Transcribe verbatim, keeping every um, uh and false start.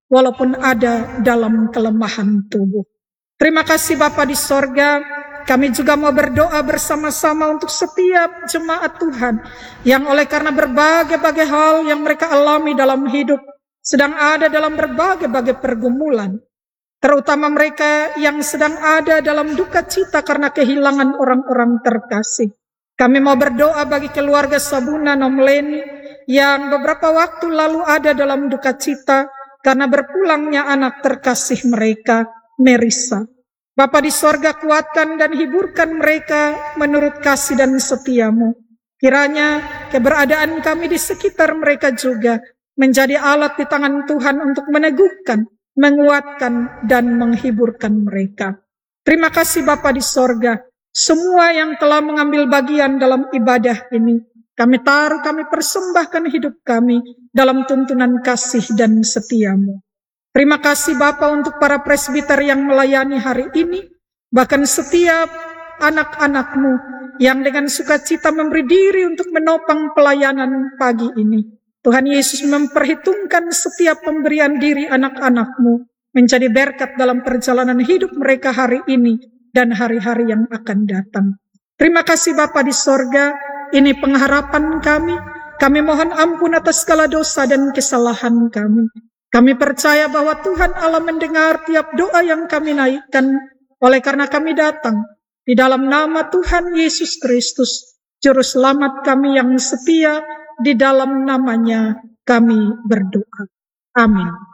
walaupun ada dalam kelemahan tubuh. Terima kasih Bapa di sorga. Kami juga mau berdoa bersama-sama untuk setiap jemaat Tuhan yang oleh karena berbagai-bagai hal yang mereka alami dalam hidup sedang ada dalam berbagai-bagai pergumulan. Terutama mereka yang sedang ada dalam duka cita karena kehilangan orang-orang terkasih. Kami mau berdoa bagi keluarga Sabuna Nomleni yang beberapa waktu lalu ada dalam duka cita karena berpulangnya anak terkasih mereka, Merisa. Bapa di sorga, kuatkan dan hiburkan mereka menurut kasih dan setiamu. Kiranya keberadaan kami di sekitar mereka juga menjadi alat di tangan Tuhan untuk meneguhkan, menguatkan, dan menghiburkan mereka. Terima kasih Bapa di sorga. Semua yang telah mengambil bagian dalam ibadah ini, kami taruh, kami persembahkan hidup kami dalam tuntunan kasih dan setiamu. Terima kasih Bapa untuk para presbiter yang melayani hari ini, bahkan setiap anak-anakmu yang dengan sukacita memberi diri untuk menopang pelayanan pagi ini. Tuhan Yesus memperhitungkan setiap pemberian diri anak-anakmu menjadi berkat dalam perjalanan hidup mereka hari ini dan hari-hari yang akan datang. Terima kasih Bapa di sorga, ini pengharapan kami. Kami mohon ampun atas segala dosa dan kesalahan kami. Kami percaya bahwa Tuhan Allah mendengar tiap doa yang kami naikkan, oleh karena kami datang di dalam nama Tuhan Yesus Kristus, Juru Selamat kami yang setia. Di dalam namanya kami berdoa. Amin.